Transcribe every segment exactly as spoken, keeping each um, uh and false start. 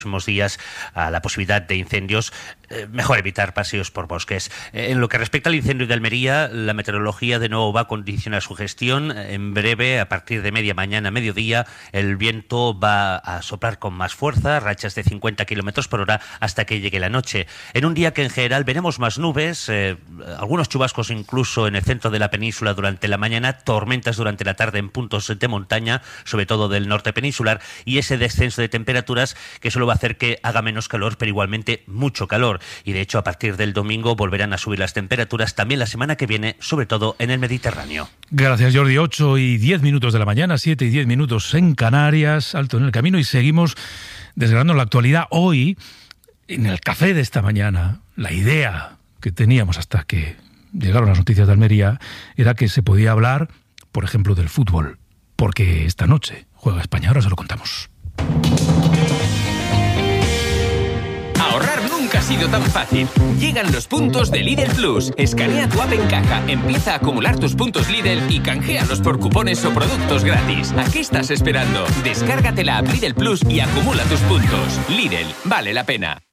próximos días a la posibilidad de incendios, eh, mejor evitar paseos por bosques. Eh, en lo que respecta al incendio de Almería, la meteorología de nuevo va a condicionar su gestión. En breve, a partir de media mañana, mediodía, el viento va a soplar con más fuerza, rachas de cincuenta kilómetros por hora hasta que llegue la noche. En un día que en general veremos más nubes, eh, algunos chubascos incluso en el centro de la península durante la mañana, tormentas durante la tarde en puntos de montaña, sobre todo del norte peninsular, y ese descenso de temperaturas que solo va a hacer que haga menos calor, pero igualmente mucho calor. Y de hecho, a partir del domingo volverán a subir las temperaturas también la semana que viene, sobre todo en el Mediterráneo. Gracias, Jordi. ocho y diez minutos de la mañana, siete y diez minutos en Canarias, alto en el camino, y seguimos desgranando la actualidad. Hoy, en el café de esta mañana, la idea que teníamos hasta que llegaron las noticias de Almería era que se podía hablar, por ejemplo, del fútbol, porque esta noche juega España. Ahora se lo contamos. Ahorrar nunca ha sido tan fácil. Llegan los puntos de Lidl Plus. Escanea tu app en caja, empieza a acumular tus puntos Lidl y canjealos por cupones o productos gratis. ¿A qué estás esperando? Descárgate la app Lidl Plus y acumula tus puntos. Lidl, vale la pena.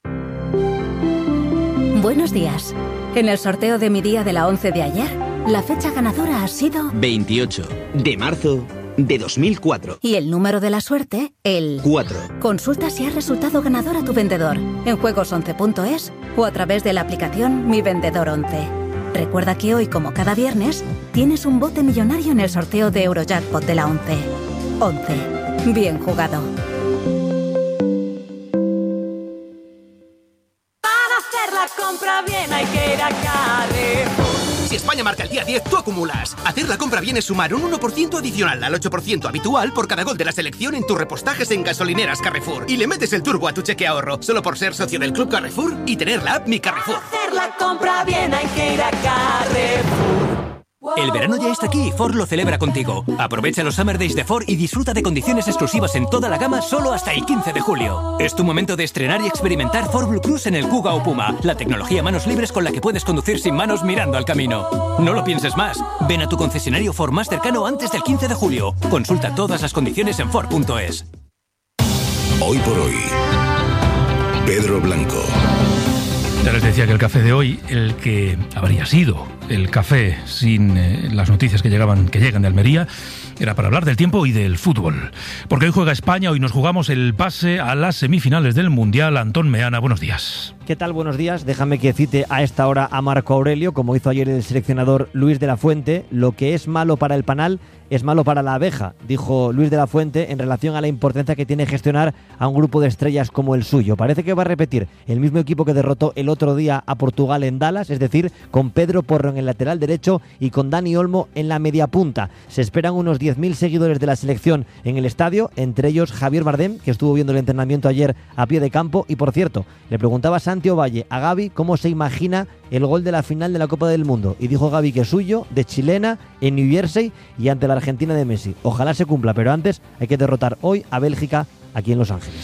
Buenos días. En el sorteo de mi día de la once de ayer, la fecha ganadora ha sido veintiocho de marzo de dos mil cuatro. Y el número de la suerte, el cuatro. Consulta si has resultado ganador a tu vendedor en juegos once punto es o a través de la aplicación Mi Vendedor once. Recuerda que hoy, como cada viernes, tienes un bote millonario en el sorteo de Eurojackpot de la once. once. Bien jugado. Para hacer la compra bien hay que ir a Carrefour. Si España marca el día diez, tú acumulas. Hacer la compra bien es sumar un uno por ciento adicional al ocho por ciento habitual por cada gol de la selección en tus repostajes en gasolineras Carrefour. Y le metes el turbo a tu cheque ahorro, solo por ser socio del Club Carrefour y tener la app Mi Carrefour. Para hacer la compra bien hay que ir a Carrefour. El verano ya está aquí y Ford lo celebra contigo. Aprovecha los Summer Days de Ford y disfruta de condiciones exclusivas en toda la gama solo hasta el quince de julio. Es tu momento de estrenar y experimentar Ford Blue Cruise en el Kuga o Puma, la tecnología manos libres con la que puedes conducir sin manos mirando al camino. No lo pienses más. Ven a tu concesionario Ford más cercano antes del quince de julio. Consulta todas las condiciones en Ford punto es. Hoy por hoy, Pedro Blanco. Ya les decía que el café de hoy, el que habría sido el café sin eh, las noticias que llegaban, que llegan de Almería, era para hablar del tiempo y del fútbol. Porque hoy juega España, hoy nos jugamos el pase a las semifinales del Mundial. Antón Meana, buenos días. ¿Qué tal? Buenos días. Déjame que cite a esta hora a Marco Aurelio, como hizo ayer el seleccionador Luis de la Fuente. Lo que es malo para el panal es malo para la abeja, dijo Luis de la Fuente en relación a la importancia que tiene gestionar a un grupo de estrellas como el suyo. Parece que va a repetir el mismo equipo que derrotó el otro día a Portugal en Dallas, es decir, con Pedro Porro en el lateral derecho y con Dani Olmo en la media punta. Se esperan unos diez mil seguidores de la selección en el estadio, entre ellos Javier Bardem, que estuvo viendo el entrenamiento ayer a pie de campo. Y por cierto, le preguntaba a Santi Ovalle a Gavi cómo se imagina el gol de la final de la Copa del Mundo, y dijo Gavi que es suyo, de chilena, en New Jersey y ante la Argentina de Messi. Ojalá se cumpla, pero antes hay que derrotar hoy a Bélgica aquí en Los Ángeles.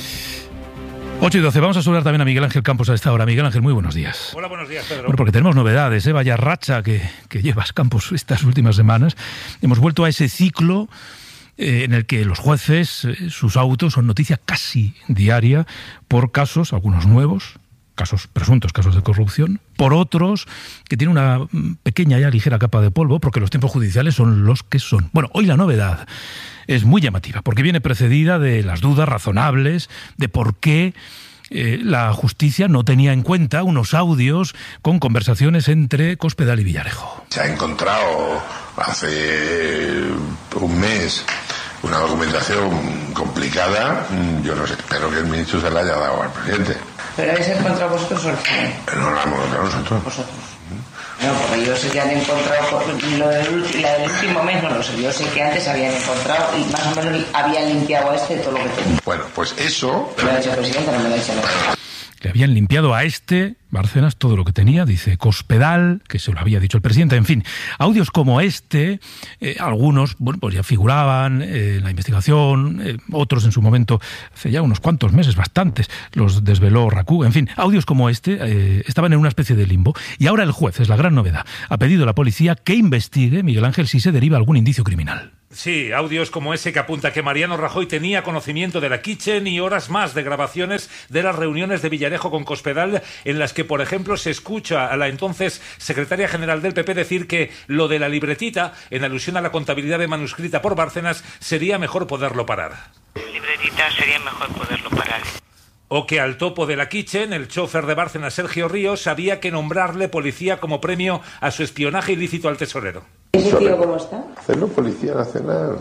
ocho y doce, vamos a saludar también a Miguel Ángel Campos a esta hora. Miguel Ángel, muy buenos días. Hola, buenos días, Pedro. Bueno, porque tenemos novedades, ¿eh? Vaya racha que, que llevas, Campos, estas últimas semanas. Hemos vuelto a ese ciclo eh, en el que los jueces, eh, sus autos son noticia casi diaria por casos, algunos nuevos, casos presuntos, casos de corrupción, por otros que tienen una pequeña ya ligera capa de polvo, porque los tiempos judiciales son los que son. Bueno, hoy la novedad es muy llamativa, porque viene precedida de las dudas razonables de por qué eh, la justicia no tenía en cuenta unos audios con conversaciones entre Cospedal y Villarejo. Se ha encontrado hace un mes una documentación complicada. Yo no sé, espero que el ministro se la haya dado al presidente. ¿Pero habéis encontrado vosotros o el juez? No la hemos encontrado nosotros. Vosotros. No, porque yo sé que han encontrado lo del, la del último mes, no lo sé. Yo sé que antes habían encontrado y más o menos habían limpiado a este todo lo que tenía. Bueno, pues eso... Me lo ha dicho el presidente, no me lo ha dicho nada. Le habían limpiado a este, Bárcenas, todo lo que tenía, dice Cospedal, que se lo había dicho el presidente. En fin, audios como este, eh, algunos, bueno, pues ya figuraban eh, en la investigación, eh, otros en su momento, hace ya unos cuantos meses, bastantes, los desveló RACU. En fin, audios como este eh, estaban en una especie de limbo. Y ahora el juez, es la gran novedad, ha pedido a la policía que investigue, Miguel Ángel, si se deriva algún indicio criminal. Sí, audios como ese que apunta que Mariano Rajoy tenía conocimiento de la Kitchen y horas más de grabaciones de las reuniones de Villarejo con Cospedal, en las que, por ejemplo, se escucha a la entonces secretaria general del P P decir que lo de la libretita, en alusión a la contabilidad de manuscrita por Bárcenas, sería mejor poderlo parar. Libretita sería mejor poderlo parar. O que al topo de la Kitchen, el chofer de Bárcenas, Sergio Ríos, había que nombrarle policía como premio a su espionaje ilícito al tesorero. ¿Ese tío cómo está? Hacerlo Policía Nacional.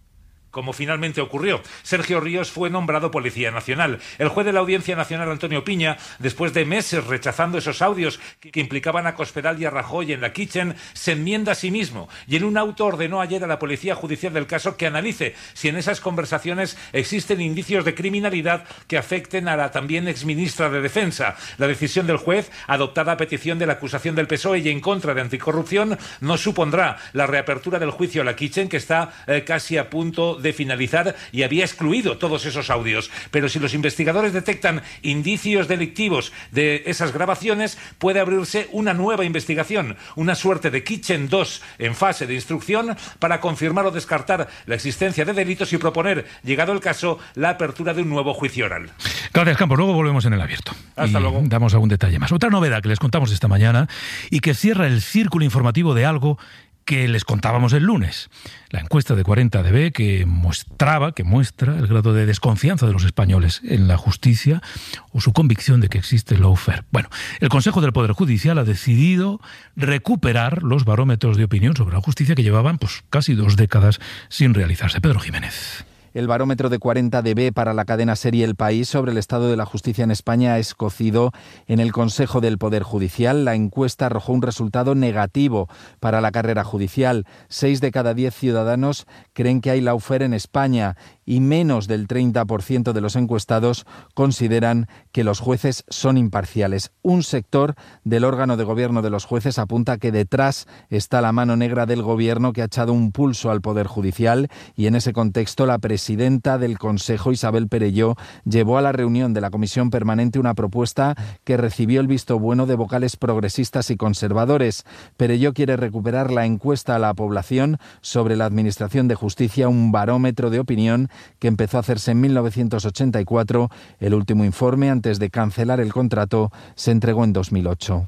Como finalmente ocurrió. Sergio Ríos fue nombrado Policía Nacional. El juez de la Audiencia Nacional, Antonio Piña, después de meses rechazando esos audios que implicaban a Cospedal y a Rajoy en la Kitchen, se enmienda a sí mismo y en un auto ordenó ayer a la Policía Judicial del caso que analice si en esas conversaciones existen indicios de criminalidad que afecten a la también exministra de Defensa. La decisión del juez, adoptada a petición de la acusación del P S O E y en contra de Anticorrupción, no supondrá la reapertura del juicio a la Kitchen, que está eh, casi a punto de finalizar y había excluido todos esos audios. Pero si los investigadores detectan indicios delictivos de esas grabaciones, puede abrirse una nueva investigación, una suerte de Kitchen dos en fase de instrucción para confirmar o descartar la existencia de delitos y proponer, llegado el caso, la apertura de un nuevo juicio oral. Gracias, Campos. Luego volvemos en el abierto. Hasta y luego. Damos algún detalle más. Otra novedad que les contamos esta mañana y que cierra el círculo informativo de algo que les contábamos el lunes. La encuesta de cuarenta D B que mostraba, que muestra el grado de desconfianza de los españoles en la justicia o su convicción de que existe lawfare. Bueno, el Consejo del Poder Judicial ha decidido recuperar los barómetros de opinión sobre la justicia que llevaban pues casi dos décadas sin realizarse. Pedro Jiménez. El barómetro de cuarenta D B para la cadena serie El País sobre el estado de la justicia en España es cocido en el Consejo del Poder Judicial. La encuesta arrojó un resultado negativo para la carrera judicial. Seis de cada diez ciudadanos creen que hay lawfare en España y menos del treinta por ciento de los encuestados consideran que los jueces son imparciales. Un sector del órgano de gobierno de los jueces apunta que detrás está la mano negra del gobierno que ha echado un pulso al Poder Judicial y en ese contexto la presidenta del Consejo, Isabel Perelló, llevó a la reunión de la Comisión Permanente una propuesta que recibió el visto bueno de vocales progresistas y conservadores. Perelló quiere recuperar la encuesta a la población sobre la Administración de Justicia, un barómetro de opinión que empezó a hacerse en mil novecientos ochenta y cuatro. El último informe, antes de cancelar el contrato, se entregó en dos mil ocho.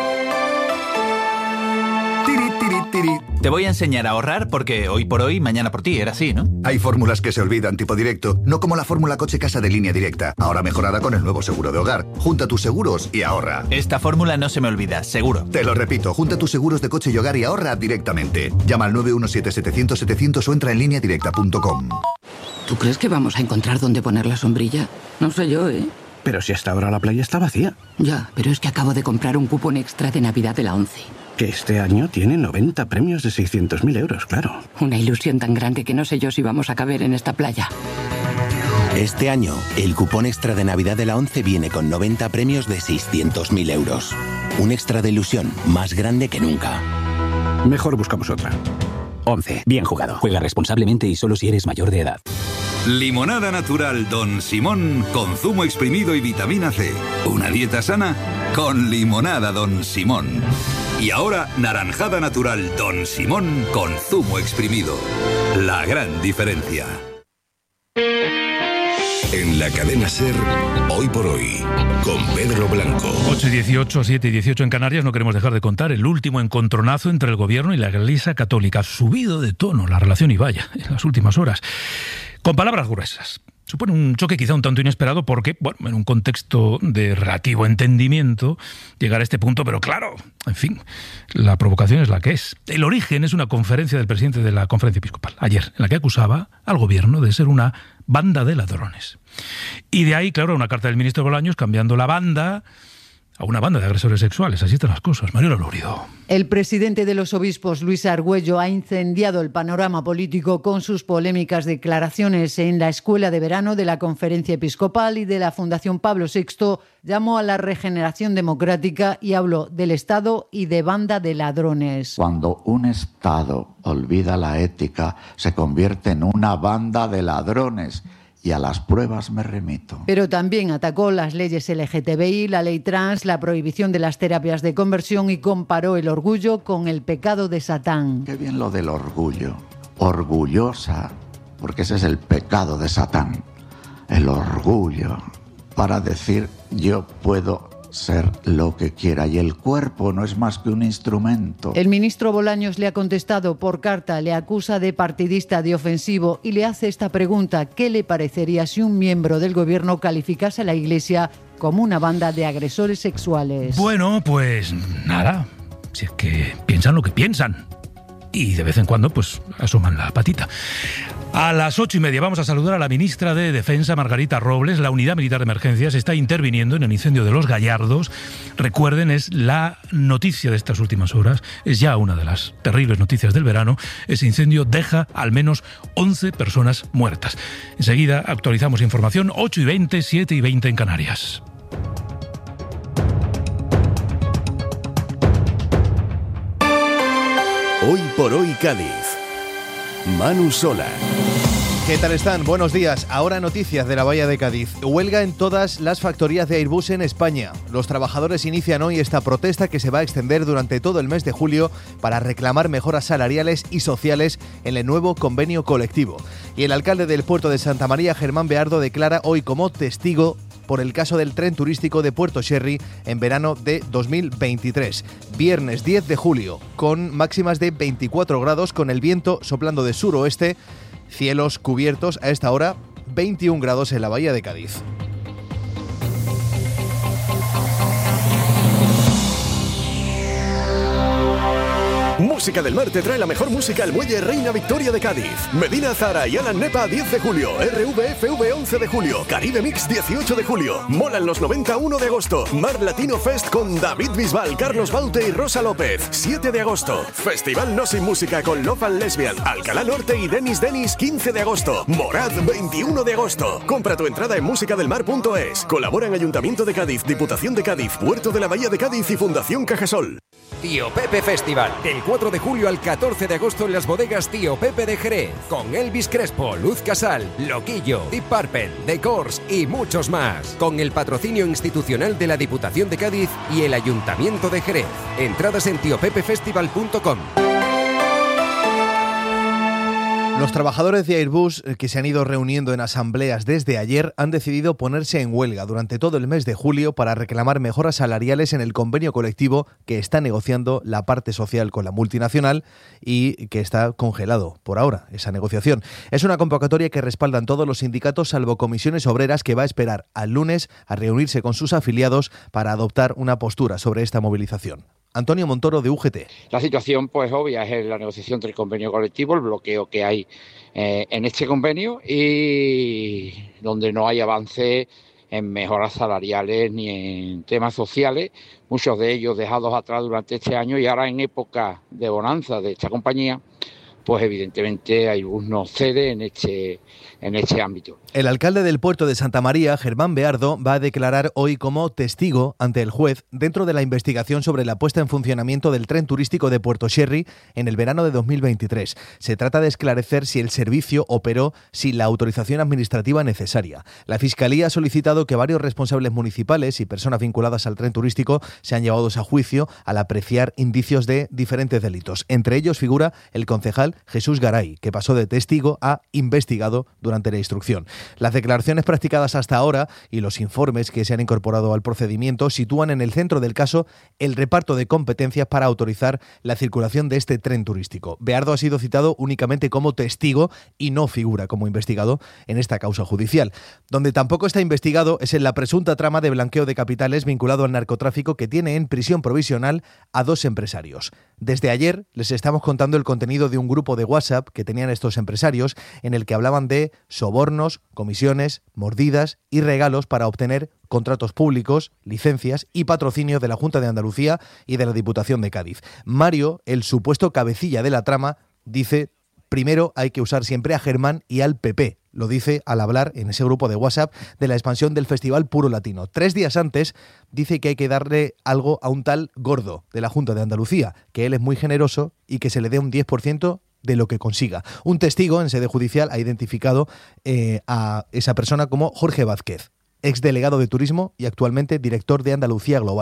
Te voy a enseñar a ahorrar porque hoy por hoy, mañana por ti, era así, ¿no? Hay fórmulas que se olvidan, tipo directo, no como la fórmula coche-casa de Línea Directa, ahora mejorada con el nuevo seguro de hogar. Junta tus seguros y ahorra. Esta fórmula no se me olvida, seguro. Te lo repito, junta tus seguros de coche y hogar y ahorra directamente. Llama al nueve uno siete, setecientos, setecientos o entra en línea directa punto com. ¿Tú crees que vamos a encontrar dónde poner la sombrilla? No sé yo, ¿eh? Pero si hasta ahora la playa está vacía. Ya, pero es que acabo de comprar un cupón extra de Navidad de la ONCE. Que este año tiene noventa premios de seiscientos mil euros, claro. Una ilusión tan grande que no sé yo si vamos a caber en esta playa. Este año, el cupón extra de Navidad de la ONCE viene con noventa premios de seiscientos mil euros. Un extra de ilusión más grande que nunca. Mejor buscamos otra. ONCE. Bien jugado. Juega responsablemente y solo si eres mayor de edad. Limonada natural Don Simón con zumo exprimido y vitamina C. Una dieta sana con limonada Don Simón. Y ahora, naranjada natural Don Simón con zumo exprimido. La gran diferencia. En la cadena SER, Hoy por Hoy, con Pedro Blanco. ocho y dieciocho, siete y dieciocho en Canarias. No queremos dejar de contar el último encontronazo entre el gobierno y la Iglesia Católica. Ha subido de tono la relación y vaya, en las últimas horas. Con palabras gruesas. Supone un choque quizá un tanto inesperado porque, bueno, en un contexto de relativo entendimiento, llegar a este punto, pero claro, en fin, la provocación es la que es. El origen es una conferencia del presidente de la Conferencia Episcopal, ayer, en la que acusaba al gobierno de ser una banda de ladrones. Y de ahí, claro, una carta del ministro Bolaños cambiando la banda a una banda de agresores sexuales. Así están las cosas. María Lórido. El presidente de los obispos, Luis Argüello, ha incendiado el panorama político con sus polémicas declaraciones en la escuela de verano de la Conferencia Episcopal y de la Fundación Pablo sexto. Llamó a la regeneración democrática y habló del Estado y de banda de ladrones. Cuando un Estado olvida la ética, se convierte en una banda de ladrones. Y a las pruebas me remito. Pero también atacó las leyes L G T B I, la ley trans, la prohibición de las terapias de conversión y comparó el orgullo con el pecado de Satán. Qué bien lo del orgullo. orgullosa, porque ese es el pecado de Satán, el orgullo, para decir yo puedo ser lo que quiera y el cuerpo no es más que un instrumento. El ministro Bolaños le ha contestado por carta, le acusa de partidista, de ofensivo y le hace esta pregunta: ¿qué le parecería si un miembro del gobierno calificase a la Iglesia como una banda de agresores sexuales? Bueno, pues nada, si es que piensan lo que piensan y de vez en cuando pues asoman la patita. A las ocho y media vamos a saludar a la ministra de Defensa, Margarita Robles. La Unidad Militar de Emergencias está interviniendo en el incendio de Los Gallardos. Recuerden, es la noticia de estas últimas horas, es ya una de las terribles noticias del verano. Ese incendio deja al menos once personas muertas. Enseguida actualizamos información, ocho y veinte, siete y veinte en Canarias. Hoy por hoy Cádiz. Manu Sola. ¿Qué tal están? Buenos días. Ahora noticias de la Bahía de Cádiz. Huelga en todas las factorías de Airbus en España. Los trabajadores inician hoy esta protesta que se va a extender durante todo el mes de julio para reclamar mejoras salariales y sociales en el nuevo convenio colectivo. Y el alcalde del puerto de Santa María, Germán Beardo, declara hoy como testigo por el caso del tren turístico de Puerto Sherry en verano de dos mil veintitrés. Viernes diez de julio, con máximas de veinticuatro grados, con el viento soplando de suroeste, cielos cubiertos a esta hora, veintiún grados en la Bahía de Cádiz. Música del Mar te trae la mejor música al Muelle Reina Victoria de Cádiz. Medina Zara y Alan Nepa diez de julio. R V F V once de julio. Caribe Mix dieciocho de julio. Molan los noventa uno de agosto. Mar Latino Fest con David Bisbal, Carlos Baute y Rosa López siete de agosto. Festival No Sin Música con Love and Lesbian, Alcalá Norte y Denis Denis quince de agosto. Morad veintiuno de agosto. Compra tu entrada en musicadelmar punto es. Colaboran Ayuntamiento de Cádiz, Diputación de Cádiz, Puerto de la Bahía de Cádiz y Fundación Cajasol. Tío Pepe Festival, del cuatro de julio al catorce de agosto en las bodegas Tío Pepe de Jerez, con Elvis Crespo, Luz Casal, Loquillo, Deep Purple, The Course y muchos más, con el patrocinio institucional de la Diputación de Cádiz y el Ayuntamiento de Jerez. Entradas en tío pepe festival punto com. Los trabajadores de Airbus, que se han ido reuniendo en asambleas desde ayer, han decidido ponerse en huelga durante todo el mes de julio para reclamar mejoras salariales en el convenio colectivo que está negociando la parte social con la multinacional y que está congelado por ahora esa negociación. Es una convocatoria que respaldan todos los sindicatos, salvo Comisiones Obreras, que va a esperar al lunes a reunirse con sus afiliados para adoptar una postura sobre esta movilización. Antonio Montoro, de U G T. La situación, pues obvia, es la negociación del convenio colectivo, el bloqueo que hay eh, en este convenio y donde no hay avance en mejoras salariales ni en temas sociales, muchos de ellos dejados atrás durante este año y ahora en época de bonanza de esta compañía, pues evidentemente Airbus no cede en este, en este ámbito. El alcalde del puerto de Santa María, Germán Beardo, va a declarar hoy como testigo ante el juez dentro de la investigación sobre la puesta en funcionamiento del tren turístico de Puerto Sherry en el verano de dos mil veintitrés. Se trata de esclarecer si el servicio operó sin la autorización administrativa necesaria. La Fiscalía ha solicitado que varios responsables municipales y personas vinculadas al tren turístico sean llevados a juicio al apreciar indicios de diferentes delitos. Entre ellos figura el concejal Jesús Garay, que pasó de testigo a investigado durante la instrucción. Las declaraciones practicadas hasta ahora y los informes que se han incorporado al procedimiento sitúan en el centro del caso el reparto de competencias para autorizar la circulación de este tren turístico. Beardo ha sido citado únicamente como testigo y no figura como investigado en esta causa judicial. Donde tampoco está investigado es en la presunta trama de blanqueo de capitales vinculado al narcotráfico que tiene en prisión provisional a dos empresarios. Desde ayer les estamos contando el contenido de un grupo de WhatsApp que tenían estos empresarios en el que hablaban de sobornos, comisiones, mordidas y regalos para obtener contratos públicos, licencias y patrocinio de la Junta de Andalucía y de la Diputación de Cádiz. Mario, el supuesto cabecilla de la trama, dice: primero hay que usar siempre a Germán y al P P. Lo dice al hablar en ese grupo de WhatsApp de la expansión del Festival Puro Latino. Tres días antes dice que hay que darle algo a un tal Gordo de la Junta de Andalucía, que él es muy generoso y que se le dé un diez por ciento de lo que consiga. Un testigo en sede judicial ha identificado eh, a esa persona como Jorge Vázquez, exdelegado de Turismo y actualmente director de Andalucía Global.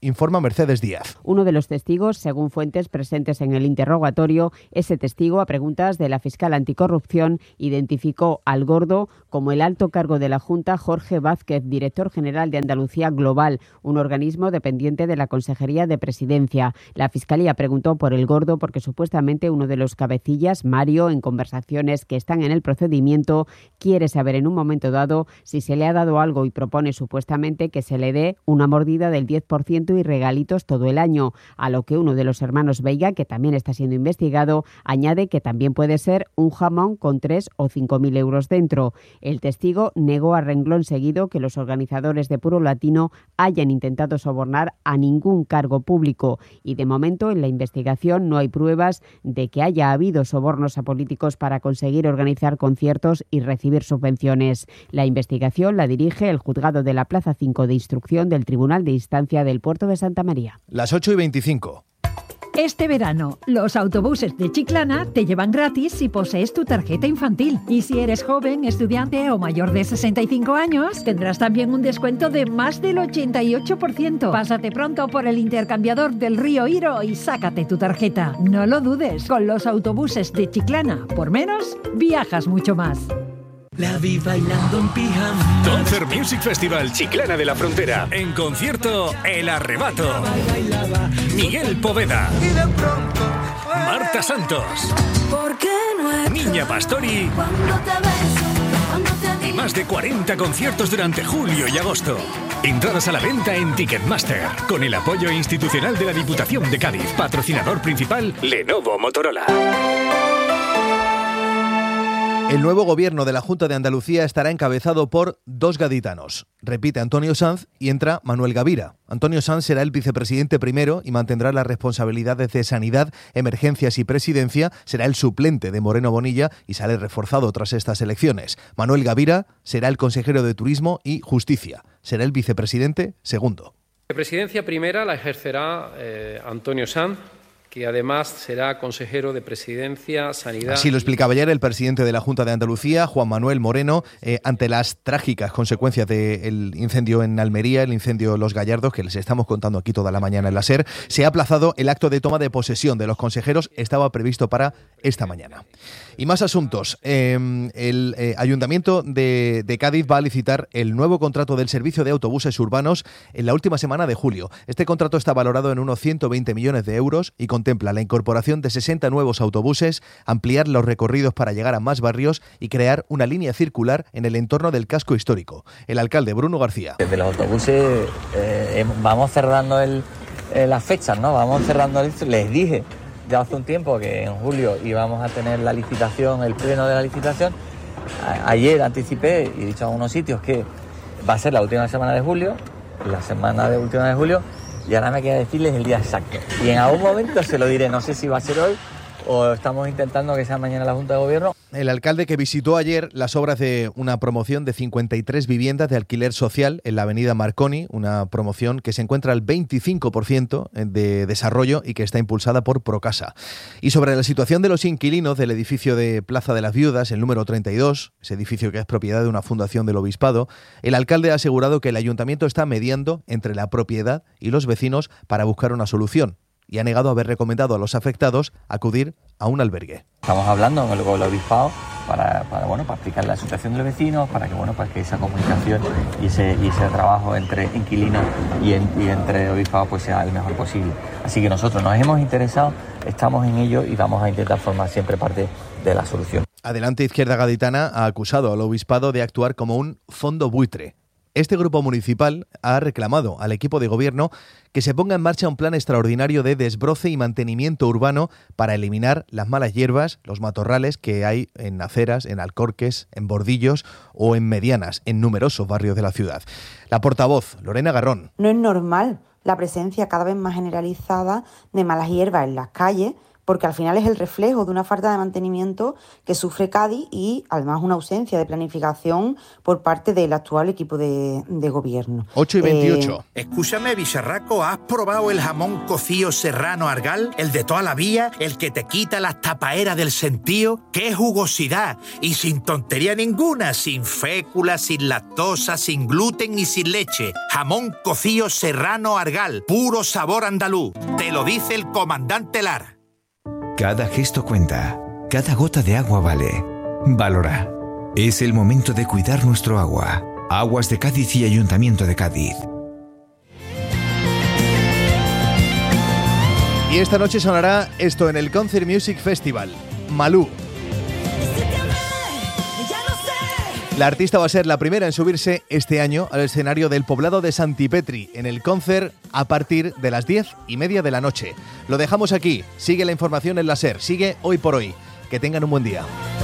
informa Mercedes Díaz. Uno de los testigos, según fuentes presentes en el interrogatorio, ese testigo, a preguntas de la fiscal anticorrupción, identificó al Gordo como el alto cargo de la Junta Jorge Vázquez, director general de Andalucía Global, un organismo dependiente de la Consejería de Presidencia. La Fiscalía preguntó por el Gordo porque supuestamente uno de los cabecillas, Mario, en conversaciones que están en el procedimiento, quiere saber en un momento dado si se le ha dado algo y propone supuestamente que se le dé una mordida del diez por ciento y regalitos todo el año, a lo que uno de los hermanos Veiga, que también está siendo investigado, añade que también puede ser un jamón con tres o cinco mil euros dentro. El testigo negó a renglón seguido que los organizadores de Puro Latino hayan intentado sobornar a ningún cargo público y de momento en la investigación no hay pruebas de que haya habido sobornos a políticos para conseguir organizar conciertos y recibir subvenciones. La investigación la dirige el juzgado de la Plaza cinco de Instrucción del Tribunal de Instancia del Puerto de Santa María. Las ocho y veinticinco. Este verano, los autobuses de Chiclana te llevan gratis si posees tu tarjeta infantil. Y si eres joven, estudiante o mayor de sesenta y cinco años, tendrás también un descuento de más del ochenta y ocho por ciento. Pásate pronto por el intercambiador del Río Iro y sácate tu tarjeta. No lo dudes, con los autobuses de Chiclana, por menos, viajas mucho más. La vi bailando en pijama. Concert Music Festival Chiclana de la Frontera. En concierto, El Arrebato. Miguel Poveda. Y de pronto, Marta Santos. ¿por qué no es Niña Pastori. cuando te beso, cuando te Y más de cuarenta conciertos durante julio y agosto. Entradas a la venta en Ticketmaster. Con el apoyo institucional de la Diputación de Cádiz. Patrocinador principal, Lenovo Motorola. El nuevo gobierno de la Junta de Andalucía estará encabezado por dos gaditanos. Repite Antonio Sanz y entra Manuel Gavira. Antonio Sanz será el vicepresidente primero y mantendrá las responsabilidades de Sanidad, Emergencias y Presidencia. Será el suplente de Moreno Bonilla y sale reforzado tras estas elecciones. Manuel Gavira será el consejero de Turismo y Justicia. Será el vicepresidente segundo. La presidencia primera la ejercerá eh, Antonio Sanz, que además será consejero de Presidencia, Sanidad... Así lo explicaba ayer el presidente de la Junta de Andalucía, Juan Manuel Moreno, eh, ante las trágicas consecuencias del incendio en Almería, el incendio Los Gallardos, que les estamos contando aquí toda la mañana en la SER. Se ha aplazado el acto de toma de posesión de los consejeros, estaba previsto para esta mañana. Y más asuntos. Eh, el eh, Ayuntamiento de, de Cádiz va a licitar el nuevo contrato del servicio de autobuses urbanos en la última semana de julio. Este contrato está valorado en unos ciento veinte millones de euros y contempla la incorporación de sesenta nuevos autobuses, ampliar los recorridos para llegar a más barrios y crear una línea circular en el entorno del casco histórico. El alcalde Bruno García. Desde los autobuses eh, vamos cerrando el, eh, las fechas, ¿no? Vamos cerrando el... Les dije ya hace un tiempo que en julio íbamos a tener la licitación, el pleno de la licitación. A, ayer anticipé y he dicho a unos sitios que va a ser la última semana de julio, la semana de última de julio, y ahora me queda decirles el día exacto. Y en algún momento se lo diré, no sé si va a ser hoy o estamos intentando que sea mañana la Junta de Gobierno. El alcalde que visitó ayer las obras de una promoción de cincuenta y tres viviendas de alquiler social en la avenida Marconi, una promoción que se encuentra al veinticinco por ciento de desarrollo y que está impulsada por Procasa. Y sobre la situación de los inquilinos del edificio de Plaza de las Viudas, el número treinta y dos, ese edificio que es propiedad de una fundación del Obispado, el alcalde ha asegurado que el ayuntamiento está mediando entre la propiedad y los vecinos para buscar una solución. Y ha negado haber recomendado a los afectados acudir a un albergue. Estamos hablando con el, con el obispado para, para, bueno, para explicar la situación de los vecinos, para que, bueno, para que esa comunicación y ese, y ese trabajo entre inquilinos y, en, y entre obispado pues sea el mejor posible. Así que nosotros nos hemos interesado, estamos en ello y vamos a intentar formar siempre parte de la solución. Adelante Izquierda Gaditana ha acusado al obispado de actuar como un fondo buitre. Este grupo municipal ha reclamado al equipo de gobierno que se ponga en marcha un plan extraordinario de desbroce y mantenimiento urbano para eliminar las malas hierbas, los matorrales que hay en aceras, en alcorques, en bordillos o en medianas, en numerosos barrios de la ciudad. La portavoz, Lorena Garrón. No es normal la presencia cada vez más generalizada de malas hierbas en las calles, porque al final es el reflejo de una falta de mantenimiento que sufre Cádiz y además una ausencia de planificación por parte del actual equipo de, de gobierno. ocho y veintiocho. Eh... Escúchame, bicharraco, ¿has probado el jamón cocido serrano Argal? El de toda la vía, el que te quita las tapaeras del sentío. ¡Qué jugosidad! Y sin tontería ninguna, sin fécula, sin lactosa, sin gluten y sin leche. Jamón cocido serrano Argal, puro sabor andaluz. Te lo dice el comandante Lara. Cada gesto cuenta, cada gota de agua vale. Valora. Es el momento de cuidar nuestro agua. Aguas de Cádiz y Ayuntamiento de Cádiz. Y esta noche sonará esto en el Concert Music Festival. Malú. La artista va a ser la primera en subirse este año al escenario del poblado de Santipetri en el concert a partir de las diez y media de la noche. Lo dejamos aquí. Sigue la información en la SER. Sigue Hoy por Hoy. Que tengan un buen día.